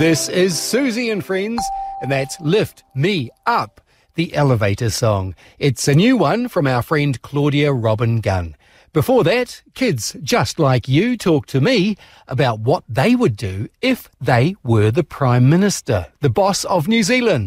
This is Susie and Friends, and that's Lift Me Up, the elevator song. It's a new one from our friend Claudia Robin Gunn. Before that, kids just like you talk to me about what they would do if they were the Prime Minister, the boss of New Zealand.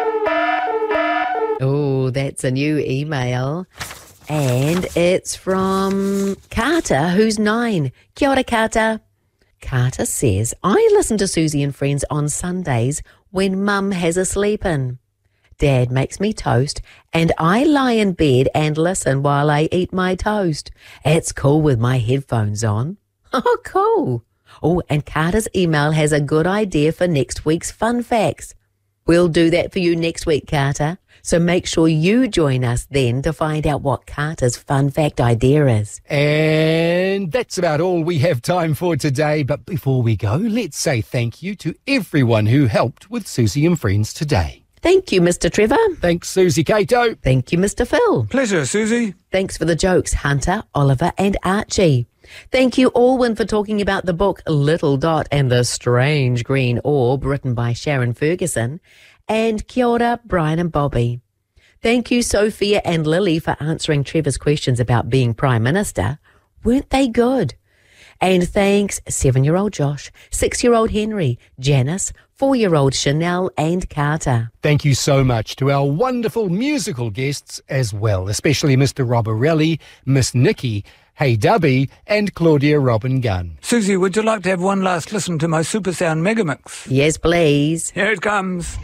Oh, that's a new email. And it's from Carter, who's 9. Kia ora, Carter. Carter says, I listen to Susie and Friends on Sundays when Mum has a sleep-in. Dad makes me toast and I lie in bed and listen while I eat my toast. It's cool with my headphones on. Oh, cool. Oh, and Carter's email has a good idea for next week's fun facts. We'll do that for you next week, Carter. So make sure you join us then to find out what Carter's fun fact idea is. And that's about all we have time for today. But before we go, let's say thank you to everyone who helped with Susie and Friends today. Thank you, Mr. Trevor. Thanks, Susie Cato. Thank you, Mr. Phil. Pleasure, Susie. Thanks for the jokes, Hunter, Oliver and Archie. Thank you, Alwyn, for talking about the book Little Dot and the Strange Green Orb, written by Sharon Ferguson. And kia ora, Brian and Bobby. Thank you, Sophia and Lily, for answering Trevor's questions about being Prime Minister. Weren't they good? And thanks 7-year-old Josh, 6-year-old Henry, Janice, 4-year-old Chanel and Carter. Thank you so much to our wonderful musical guests as well, especially Mr. Rob Orelli, Miss Nikki, Hey Dubby and Claudia Robin Gunn. Susie, would you like to have one last listen to my Super Sound Megamix? Yes, please. Here it comes.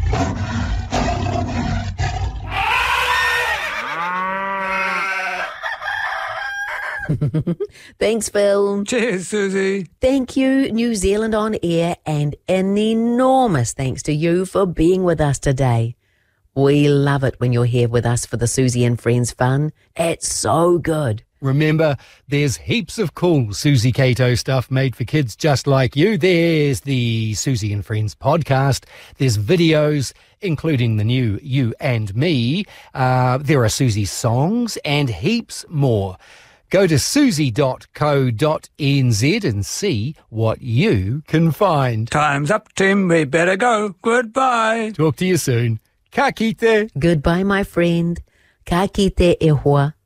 Thanks, Phil. Cheers, Susie. Thank you, New Zealand On Air, and an enormous thanks to you for being with us today. We love it when you're here with us for the Susie and Friends fun. It's so good. Remember, there's heaps of cool Susie Cato stuff made for kids just like you. There's the Susie and Friends podcast. There's videos, including the new You and Me. There are Susie's songs and heaps more. Go to susie.co.nz and see what you can find. Time's up, Tim. We better go. Goodbye. Talk to you soon. Ka kite. Goodbye, my friend. Ka kite e hoa.